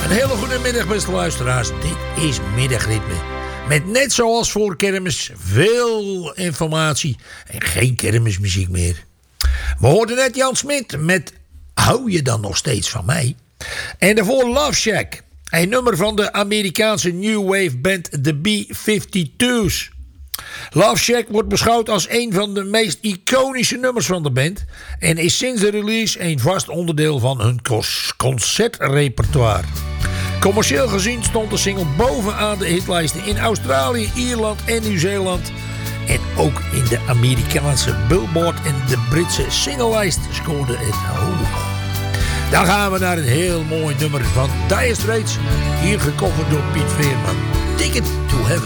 Een hele goede middag, beste luisteraars. Dit is Middagritme. Met net zoals voor kermis veel informatie en geen kermismuziek meer. We hoorden net Jan Smit met Hou je dan nog steeds van mij? En daarvoor Love Shack. Een nummer van de Amerikaanse New Wave band The B-52's. Love Shack wordt beschouwd als een van de meest iconische nummers van de band en is sinds de release een vast onderdeel van hun concertrepertoire. Commercieel gezien stond de single bovenaan de hitlijsten in Australië, Ierland en Nieuw-Zeeland. En ook in de Amerikaanse Billboard en de Britse singlelijst scoorde het hoog. Dan gaan we naar een heel mooi nummer van Dire Straits, hier gecoverd door Piet Veerman. Ticket to Heaven.